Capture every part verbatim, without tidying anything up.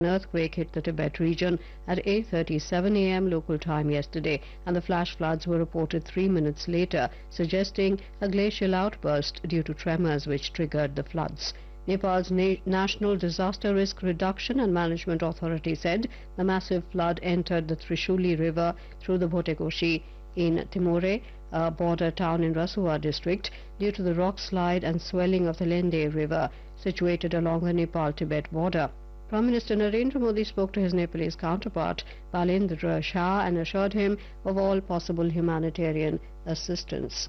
An earthquake hit the Tibet region at eight thirty-seven a m local time yesterday, and the flash floods were reported three minutes later, suggesting a glacial outburst due to tremors which triggered the floods. Nepal's Na- National Disaster Risk Reduction and Management Authority said the massive flood entered the Trishuli River through the Bhotekoshi in Timore, a border town in Rasua district, due to the rock slide and swelling of the Lende River, situated along the Nepal-Tibet border. Prime Minister Narendra Modi spoke to his Nepalese counterpart, Balendra Shah, and assured him of all possible humanitarian assistance.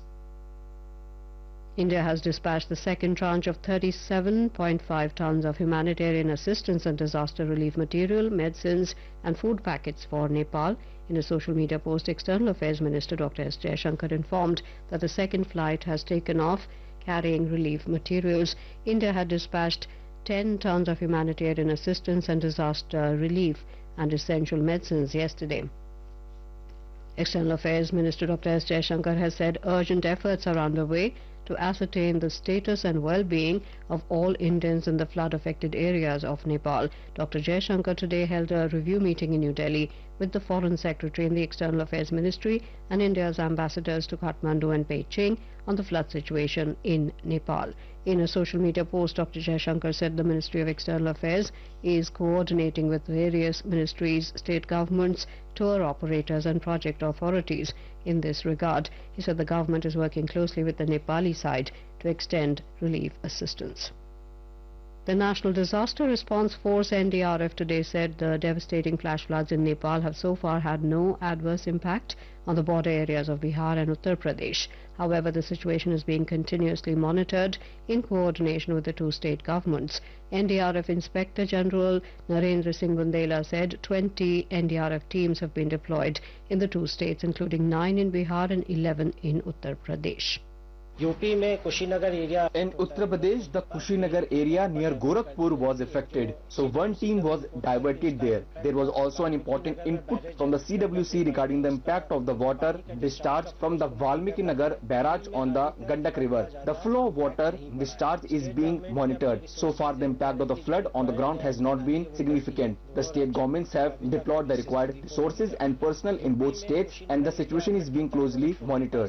India has dispatched the second tranche of thirty-seven point five tons of humanitarian assistance and disaster relief material, medicines and food packets for Nepal. In a social media post, External Affairs Minister Doctor S. Jaishankar informed that the second flight has taken off carrying relief materials. India had dispatched ten tons of humanitarian assistance and disaster relief and essential medicines yesterday. External Affairs Minister Doctor S. Jaishankar has said urgent efforts are underway to ascertain the status and well-being of all Indians in the flood-affected areas of Nepal. Doctor Jaishankar today held a review meeting in New Delhi with the Foreign Secretary in the External Affairs Ministry and India's ambassadors to Kathmandu and Beijing on the flood situation in Nepal. In a social media post, Doctor Jaishankar said the Ministry of External Affairs is coordinating with various ministries, state governments, tour operators and project authorities in this regard. He said the government is working closely with the Nepali side to extend relief assistance. The National Disaster Response Force N D R F today said the devastating flash floods in Nepal have so far had no adverse impact on the border areas of Bihar and Uttar Pradesh. However, the situation is being continuously monitored in coordination with the two state governments. N D R F Inspector General Narendra Singh Bundela said twenty N D R F teams have been deployed in the two states, including nine in Bihar and eleven in Uttar Pradesh. U P mein Kushinagar area. In Uttar Pradesh, the Kushinagar area near Gorakhpur was affected, so one team was diverted there. There was also an important input from the C W C regarding the impact of the water discharge from the Valmiki Nagar barrage on the Gandak River. The flow of water discharge is being monitored. So far, the impact of the flood on the ground has not been significant. The state governments have deployed the required resources and personnel in both states, and the situation is being closely monitored.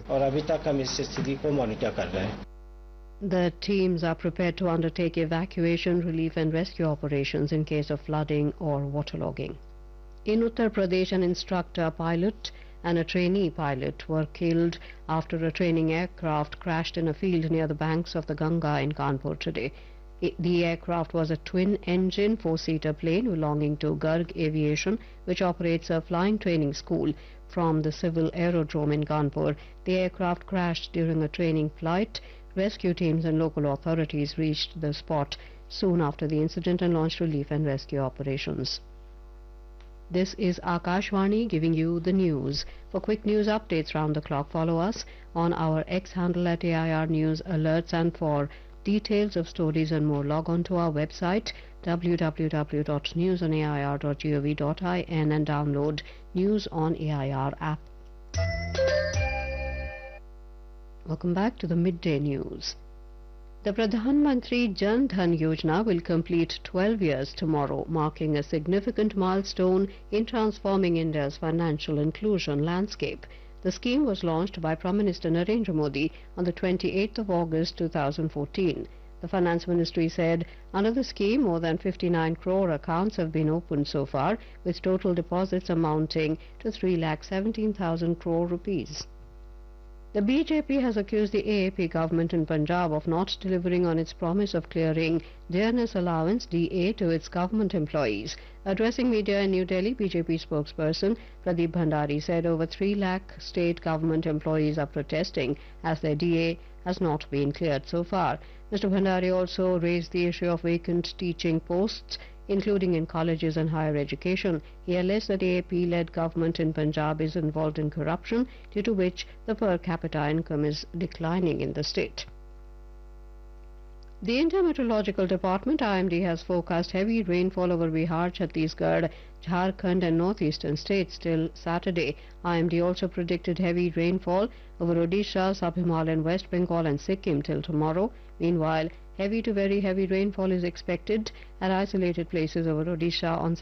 The teams are prepared to undertake evacuation, relief and rescue operations in case of flooding or waterlogging. In Uttar Pradesh, an instructor pilot and a trainee pilot were killed after a training aircraft crashed in a field near the banks of the Ganga in Kanpur today. It, the aircraft was a twin-engine four-seater plane belonging to Garg Aviation, which operates a flying training school from the civil aerodrome in Kanpur. The aircraft crashed during a training flight. Rescue teams and local authorities reached the spot soon after the incident and launched relief and rescue operations. This is Akashvani giving you the news. For quick news updates round the clock, follow us on our X handle at A I R News Alerts, and for details of stories and more, log on to our website w w w dot news on a i r dot gov dot i n and download News on A I R app. Welcome back to the midday news. The Pradhan Mantri Jan Dhan Yojana will complete twelve years tomorrow, marking a significant milestone in transforming India's financial inclusion landscape. The scheme was launched by Prime Minister Narendra Modi on the twenty-eighth of August two thousand fourteen. The Finance Ministry said under the scheme, more than fifty-nine crore accounts have been opened so far, with total deposits amounting to three lakh seventeen thousand crore rupees. The B J P has accused the A A P government in Punjab of not delivering on its promise of clearing dearness allowance D A to its government employees. Addressing media in New Delhi, B J P spokesperson Pradeep Bhandari said over three lakh state government employees are protesting as their D A has not been cleared so far. Mister Bhandari also raised the issue of vacant teaching posts, including in colleges and higher education. He alleged that A A P-led government in Punjab is involved in corruption, due to which the per capita income is declining in the state. The India Meteorological Department I M D has forecast heavy rainfall over Bihar, Chhattisgarh, Jharkhand and northeastern states till Saturday. I M D also predicted heavy rainfall over Odisha, Sub-Himalayan, West Bengal and Sikkim till tomorrow. Meanwhile, Heavy to very heavy rainfall is expected at isolated places over Odisha on